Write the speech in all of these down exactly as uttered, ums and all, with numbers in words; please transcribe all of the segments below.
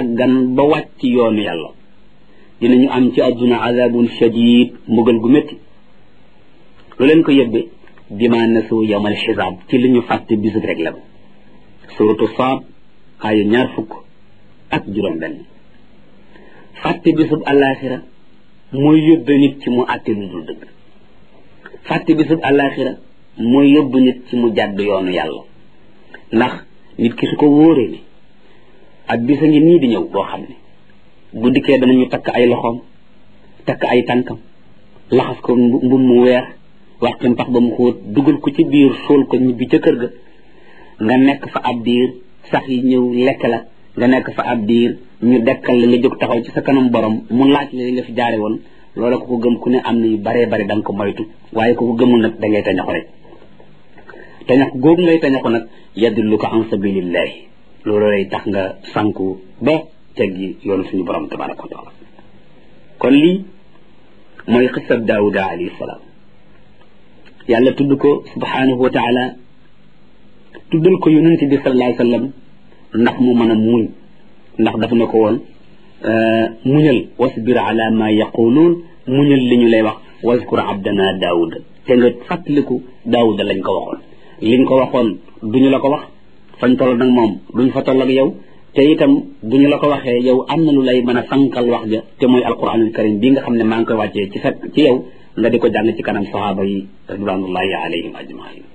sàggan ba wàcc yoonu yàlla dinañu am ci àdduna azabun shadid mbugal gu métti lu leen ko yëbbe bima nasu yawmal xisaab ci li ñu fàtte bisub rek la ba suratu Saad aaya ñaar fukk ak juróom benn fàtte bisub àllaaxira mooy yóbbe nit ci mu àtte lu dul dëgg fàtte bisub àllaaxira mooy yóbbu nit ci mu jàdd yoonu yàlla ndax nit ki su ko wóoree ni ak bisa ngi nii di ñëw boo xam ne bu dikkee danañu takk ay loxoom takk ay tànkam laxas ko mbum mu weex wax ko pax ba mu xóot dugal ko ci biir suul ko ñibbi ca kër ga nga nekk fa ab diir sax yi ñëw lekk la nga nekk fa ab diir ñu dekkal la nga jóg taxaw ci sa kanam borom mu laaj la li nga fi jaare woon loola ko ko gëm ku ne am na yu baree bari da nga ko moytu waaye ko ko gëmul nag da ngay tañaxu rek tañax googu ngay tañaxu nag yadullu ko an sabilillahi loolu lay tax nga sànku ba teggi yoonu suñu borom tabaraka wa taala kon lii mooy xisab daawuda alayhi salaam yàlla tudd ko subhanahu wa taala tuddal ko yonent bi sallallahu alayhi wa sallam ndax mu mën a muñ ndax dafa na ko woon muñal wasbir ala ma yaquluun muñal li ñu lay wax waskur abdana daawuda te nga fàttaliku daawuda lañ ko waxoon liñ ko waxoon duñu la ko wax fañ toll nag moom duñ fa toll ak yow te itam duñu la ko waxee yow am na lu lay mën a sankal wax ja te mooy alquranul karim bi nga xam ne maa ngi koy wàccee ci fekk ci yow nga di ko jàng ci kanam sahaaba yi ridwanullahi alayhim ajmain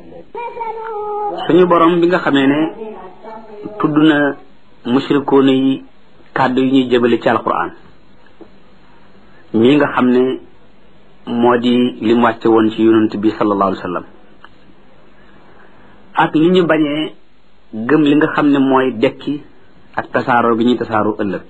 suñu borom bi nga xamee ne tudd na mushrikoona yi kàddu yi ñuy jëbale ci alquran ñi nga xam ne moo di lim wàcce woon ci yonent bi sallallahu alayhi wa sallam ak li ñu bañee gëm li nga xam ne mooy dekki ak tasaaroo bi ñuy tasaaroo ëllëg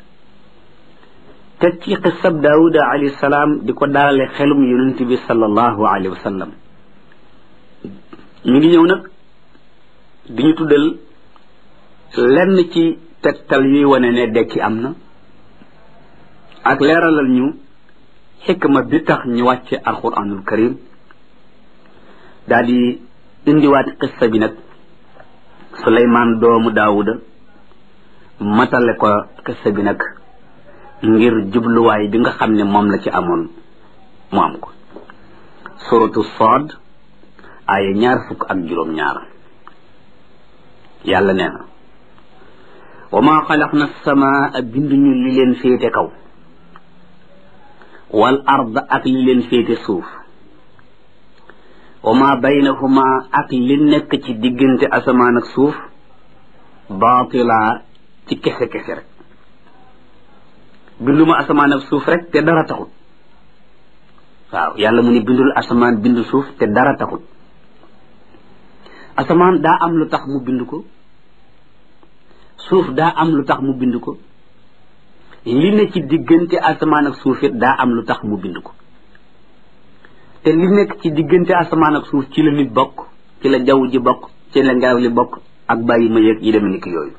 teg ci xisab daawuda alayhi salaam di ko daalale xelum yonent bi sallallahu alayhi wa sallam ñu ngi ñëw nag di ñu tuddal lenn ci tegtal yuy wane ne dekki am na ak leeralal ñu xikma bi tax ñu wàcce alquranul karim daal di indiwaat xissa bi nag suleymaan doomu daawuda matale ko xissa bi nag ngir jubluwaay bi nga xam ne moom la ci amoon mu am ko suratu Saad aaya ñaar fukk ak juróom ñaar yàlla nee na wa ma xalaqna as-samaa binduñu li leen féete kaw wal ard ak li leen féete suuf wa ma baynahuma ak li nekk ci diggante asamaan ak suuf baatila ci kese kese rek binduma asamaan ak suuf rek te dara taxut waaw yàlla mu ni bindul asamaan bindu suuf te dara taxut asamaan daa am lu tax mu bind ko suuf daa am lu tax mu bind ko li ne ci diggante asamaan ak suuf it daa am lu tax mu bind ko te li nekk ci diggante asamaan ak suuf ci la nit bokk ci la jaww ji bokk ci la ngelaw li bokk ak bàyyi ma yeeg yi demee ni ki yooyu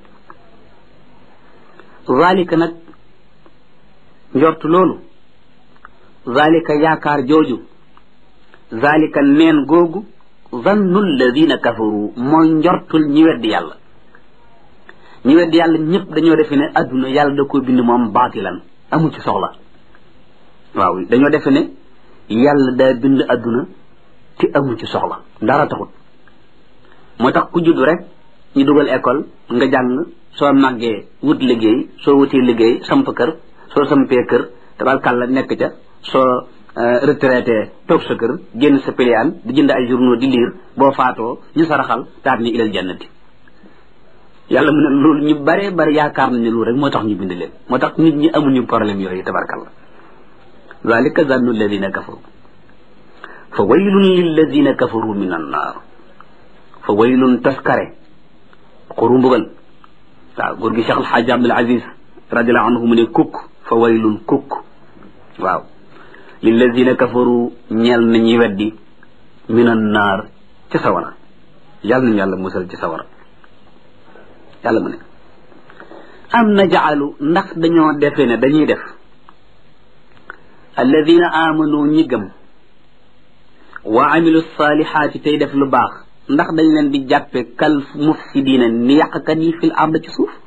zalika nag njortu loolu zalika yaakaar jooju zalika neen googu zannu alladina kafaru mooy njortul ñi weddi yàlla ñi weddi yàlla ñëpp dañoo defe ne adduna yàlla da ko bind moom baatilan amu ci soxla waaw dañoo defe ne yàlla daa bind adduna te amu ci soxla dara taxut moo tax ku judd rek ñu dugal école nga jàng soo màggee wut liggéey soo wutee liggéey samp kër soo sampee kër tabarkàlla nekk ca soo retraité toog sa kër génn sa piliyaan di jënd ay journaux di lire boo faatoo ñu saraxal taat ni ilal jannati yàlla mu ne loolu ñu bare bare yaakaar nañ ne loolu rek moo tax ñu bind leen moo tax nit ñi amuñu problème yooyu tabarkàlla zalika zannu alladina kafaru fa waylun lilladina kafaru min annaar fa waylun taskare xuru mbugal waaw góor gi Cheikh Alxaaji Abdul Aziz radiallahu anhu mu ne kukk fa waylun kukk waaw lilladina kafaru ñeel na ñi weddi min annaar ci sawara yàlla nañu yàlla musal ci sawara yàlla mu ne am na jaalu ndax dañoo defe ne dañuy def alladina amanu ñi gëm wa amilu salihaati tey def lu baax ndax dañ leen di jàppe kal mufsidina ni yàqkat yi fil ard ci suuf